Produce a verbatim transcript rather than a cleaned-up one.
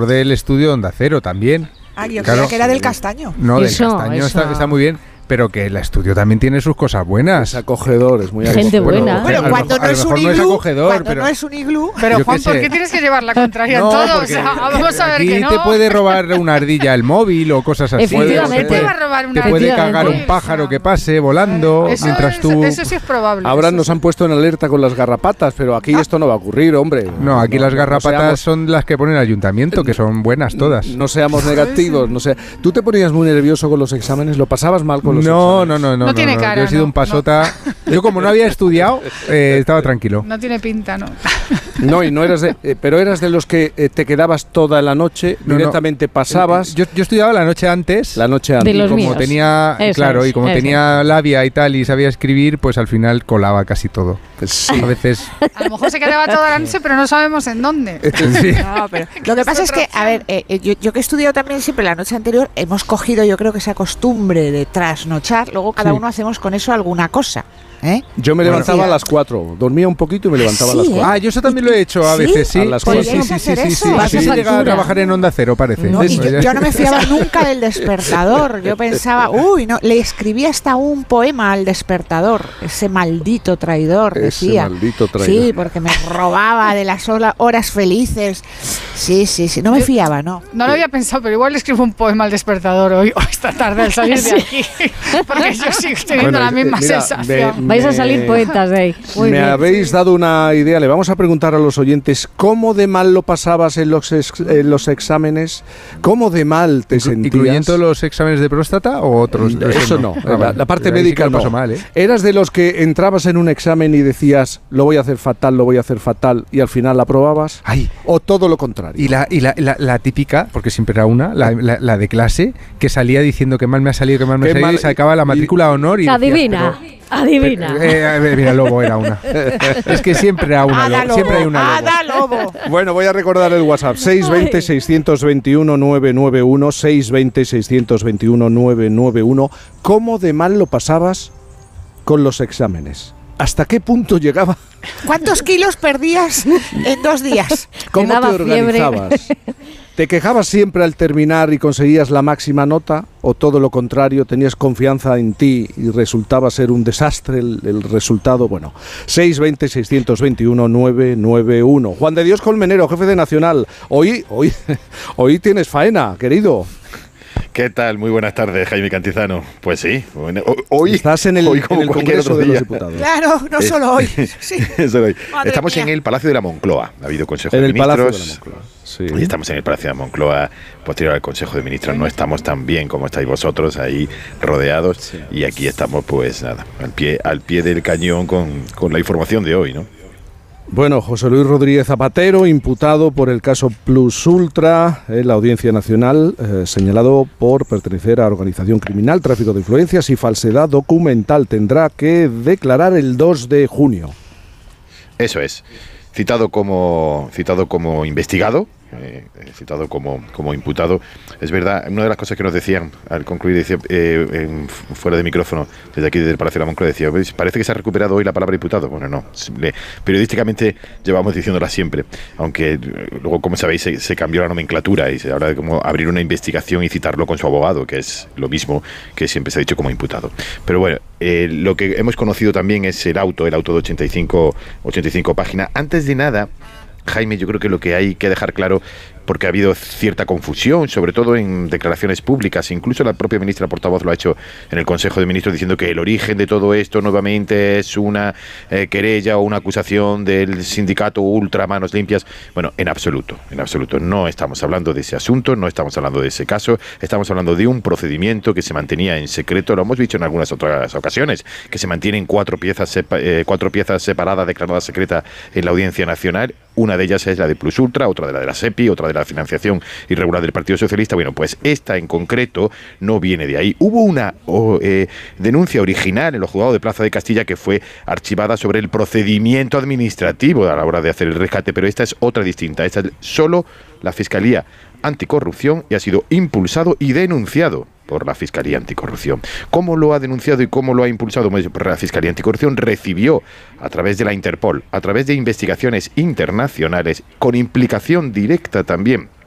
profesor del estudio de Onda Cero también. Ah, yo claro, creía que era del Castaño. No, Eso, del Castaño eso. está, está muy bien. Pero que el estudio también tiene sus cosas buenas. Es acogedor, es muy Gente acogedor. buena. Bueno, a lo cuando mejor- no es a lo un mejor no es iglú, acogedor, cuando pero- no es un iglú. Pero Yo Juan, qué ¿por sé. qué tienes que llevar la contraria No, en todo? O porque sea, vamos a ver aquí que no. te puede robar una ardilla el móvil o cosas así. Efectivamente. ¿Qué te va a robar una Te puede ardilla? cagar un Efectivamente. pájaro que pase volando Eso, mientras es- tú... eso sí es probable. Ahora eso nos sí. han puesto en alerta con las garrapatas, pero aquí esto no va a ocurrir, hombre. No, aquí las garrapatas seamos- son las que pone el ayuntamiento, que son buenas todas. No seamos negativos, no sé. ¿Tú te ponías muy nervioso con los exámenes? ¿Lo pasabas mal con los No, exámenes? no, no, no. No tiene cara, Yo he sido no, un pasota. Yo como no había estudiado, eh, estaba tranquilo. No tiene pinta, ¿no? No, y no eras de, eh, pero eras de los que eh, te quedabas toda la noche, No, no. directamente pasabas Yo, yo estudiaba la noche antes. la noche De antes. los como míos. tenía, Eso claro, es, y como eso. tenía labia y tal y sabía escribir, pues al final colaba casi todo. Sí. A veces. A lo mejor se quedaba toda la noche, pero no sabemos en dónde. Sí. No, pero lo que pasa es que, a ver, eh, eh, yo, yo que he estudiado también siempre la noche anterior, hemos cogido yo creo que esa costumbre de trasnochar, luego cada Sí. uno hacemos con eso alguna cosa, ¿eh? Yo me Bueno, levantaba sí. a las cuatro, dormía un poquito y me levantaba a las Sí, ¿eh? cuatro. Ah, yo eso también lo he hecho a ¿Sí? veces, sí. A las Sí, cuatro. sí, Podríamos sí, sí, hacer sí, eso. sí. Hace Así se llega a factura. trabajar en Onda Cero, parece. No, y Sí, yo, ya. yo no me fiaba nunca del despertador. Yo pensaba, uy, no, le escribí hasta un poema al despertador, ese maldito traidor, Ese decía. maldito traidor. Sí, porque me robaba de las hola- horas felices. Sí, sí, sí, no me fiaba, no. No lo había pensado, pero igual le escribo un poema al despertador hoy o esta tarde al salir de aquí. Porque yo sigo teniendo Bueno, la eh, misma mira, sensación. me- Vais a me- salir poetas de ahí. Muy me bien. habéis dado una idea. Le vamos a preguntar a los oyentes cómo de mal lo pasabas en los, ex- en los exámenes, cómo de mal te Inclu- sentías. ¿Incluyendo los exámenes de próstata o otros? Eso no, Ah, la, vale. la parte Ahí sí que médica lo no. paso mal, ¿eh? ¿Eras de los que entrabas en un examen y decías, lo voy a hacer fatal, lo voy a hacer fatal, y al final la aprobabas? Ay, ¿O todo lo contrario? y la, y la, la, la típica, porque siempre era una, la, la, la de clase, que salía diciendo que mal me ha salido, que mal me ha Qué salido, mal- y sacaba la matrícula a honor y decía, Adivina, pero- adivina. pero- eh, a ver, mira, Lobo era una. Es que siempre era una, Ada Lobo, Lobo, siempre hay una Lobo. Ada Lobo. Bueno, voy a recordar el WhatsApp, seis dos cero, seis dos uno, nueve nueve uno, seis dos cero, seis dos uno, nueve nueve uno. ¿Cómo de mal lo pasabas con los exámenes? ¿Hasta qué punto llegaba? ¿Cuántos kilos perdías en dos días? ¿Cómo daba te fiebre. organizabas? ¿Te quejabas siempre al terminar y conseguías la máxima nota? ¿O todo lo contrario, tenías confianza en ti y resultaba ser un desastre el, el resultado? Bueno, seis dos cero, seis dos uno, nueve nueve uno. Juan de Dios Colmenero, jefe de Nacional. Hoy, hoy, hoy tienes faena, querido. ¿Qué tal? Muy buenas tardes, Jaime Cantizano. Pues sí, bueno, ho- hoy Estás en el, hoy como en el cualquier Congreso otro de los día. Diputados. Claro, no Eh, solo hoy. Sí. Eso hoy. Madre Estamos mía. en el Palacio de la Moncloa. Ha habido Consejo En de el Palacio Ministros. de la Moncloa. Sí. Y estamos en el Palacio de la Moncloa, posterior al Consejo de Ministros. No estamos tan bien como estáis vosotros ahí rodeados. Sí. Y aquí estamos, pues nada, al pie, al pie del cañón con, con la información de hoy, ¿no? Bueno, José Luis Rodríguez Zapatero, imputado por el caso Plus Ultra en la Audiencia Nacional, eh, señalado por pertenecer a organización criminal, tráfico de influencias y falsedad documental. Tendrá que declarar el dos de junio. Eso es. Citado como, citado como investigado, eh, citado como, como imputado. Es verdad, una de las cosas que nos decían al concluir, decía, eh, en, fuera de micrófono, desde aquí, desde el Palacio de la Moncloa, decía, "¿Veis? Parece que se ha recuperado hoy la palabra imputado". Bueno, no, le- periodísticamente llevamos diciéndola siempre, aunque eh, luego, como sabéis, se, se cambió la nomenclatura y se habla de cómo abrir una investigación y citarlo con su abogado, que es lo mismo que siempre se ha dicho como imputado. Pero bueno, eh, lo que hemos conocido también es el auto, el auto de ochenta y cinco páginas. Antes de nada, Jaime, yo creo que lo que hay que dejar claro, porque ha habido cierta confusión, sobre todo en declaraciones públicas, incluso la propia ministra portavoz lo ha hecho en el Consejo de Ministros, diciendo que el origen de todo esto nuevamente es una eh, querella o una acusación del sindicato Ultra Manos Limpias. Bueno, en absoluto, en absoluto. No estamos hablando de ese asunto, no estamos hablando de ese caso, estamos hablando de un procedimiento que se mantenía en secreto, lo hemos dicho en algunas otras ocasiones, que se mantiene en cuatro piezas, sepa, eh, cuatro piezas separadas, declaradas secretas en la Audiencia Nacional. Una de ellas es la de Plus Ultra, otra de la de la SEPI, otra de la financiación irregular del Partido Socialista. Bueno, pues esta en concreto no viene de ahí. Hubo una oh, eh, denuncia original en los juzgados de Plaza de Castilla que fue archivada sobre el procedimiento administrativo a la hora de hacer el rescate, pero esta es otra distinta. Esta es solo la Fiscalía Anticorrupción y ha sido impulsado y denunciado por la Fiscalía Anticorrupción. ¿Cómo lo ha denunciado y cómo lo ha impulsado? Pues la Fiscalía Anticorrupción recibió a través de la Interpol, a través de investigaciones internacionales, con implicación directa también